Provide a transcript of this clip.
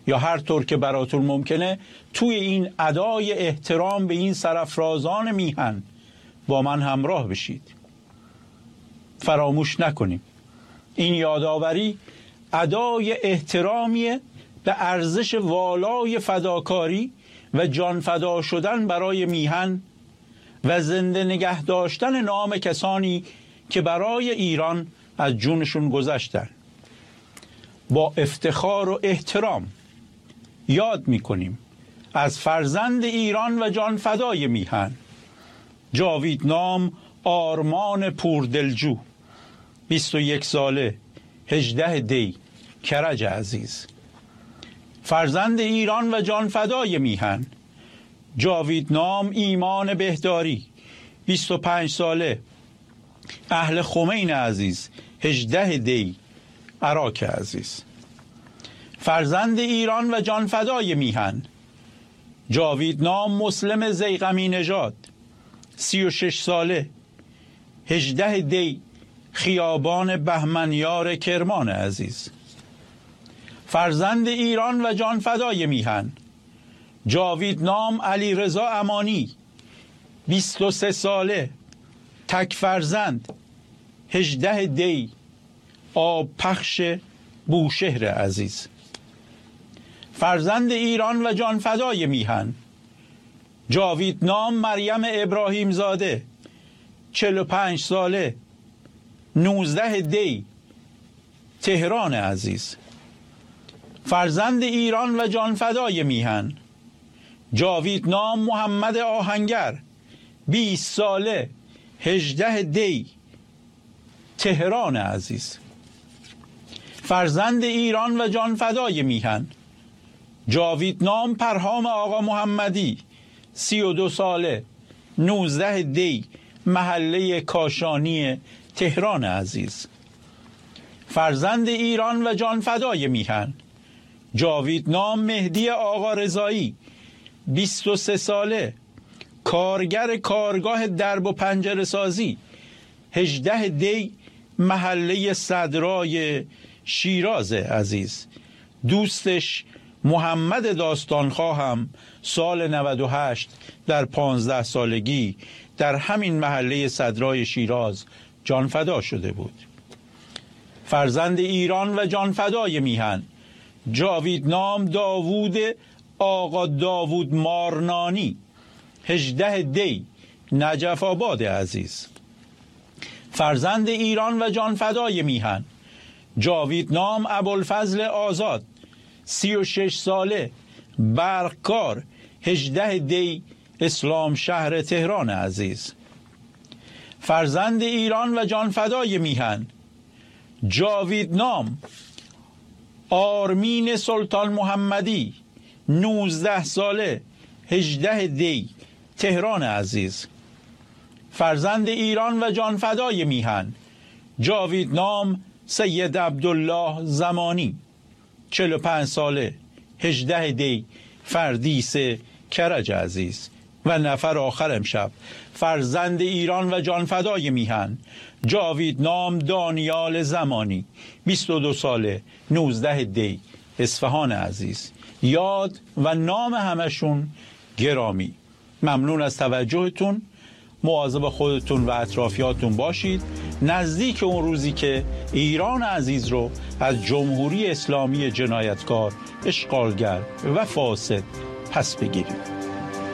یا هر طور که براتون ممکنه توی این ادای احترام به این سرافرازان میهن با من همراه بشید. فراموش نکنیم این یادآوری ادای احترامی به ارزش والای فداکاری و جان فدا شدن برای میهن و زنده نگه داشتن نام کسانی که برای ایران از جونشون گذشتن. با افتخار و احترام یاد میکنیم از فرزند ایران و جان فدای میهن، جاوید نام آرمان پوردلجو، 21 ساله، 18 دی، کرج عزیز. فرزند ایران و جان فدای میهن، جاوید نام ایمان بهداری، 25 ساله، اهل خمین عزیز، 18 دی، عراق عزیز. فرزند ایران و جان فدای میهن، جاوید نام مسلم زیغمی نژاد، 36 ساله، 18 دی، خیابان بهمنیار کرمان عزیز. فرزند ایران و جان فدای میهن، جاوید نام علی رضا امانی، 23 ساله، تک فرزند، 18 دی، آب پخش بوشهر عزیز. فرزند ایران و جان فدای میهن، جاوید نام مریم ابراهیم زاده، 45 ساله، 19 دی، تهران عزیز. فرزند ایران و جان فدای میهن، جاوید نام محمد آهنگر، 20 ساله، 18 دی، تهران عزیز. فرزند ایران و جان فدای میهن، جاوید نام پرهام آقا محمدی، 32 ساله، 19 دی، محله کاشانی تهران عزیز. فرزند ایران و جان فدای میهن، جاوید نام مهدی آقا رضایی، 23 ساله، کارگر کارگاه درب و پنجره سازی، 18 دی، محله صدرای شیراز عزیز. دوستش محمد داستانخواه هم سال 98 در 15 سالگی در همین محله صدرای شیراز جان فدا شده بود. فرزند ایران و جان فدای میهن، جاوید نام داوود آقا داوود مارنانی، 18 دی، نجف آباد عزیز. فرزند ایران و جان فدای میهن، جاوید نام ابوالفضل آزاد، 36 ساله، برقکار، 18 دی، اسلام شهر تهران عزیز. فرزند ایران و جان فدای میهن، جاوید نام آرمین سلطان محمدی، 19 ساله، 18 دی، تهران عزیز. فرزند ایران و جان فدای میهن، جاوید نام سید عبدالله زمانی، 45 ساله، 18 دی، فردیس کرج عزیز. و نفر آخر امشب، فرزند ایران و جان فدای میهن، جاوید نام دانیال زمانی، 22 ساله، 19 دی، اصفهان عزیز. یاد و نام همشون گرامی. ممنون از توجهتون. مواظب خودتون و اطرافیاتون باشید. نزدیک اون روزی که ایران عزیز رو از جمهوری اسلامی جنایتکار، اشغالگر و فاسد پس بگیریم.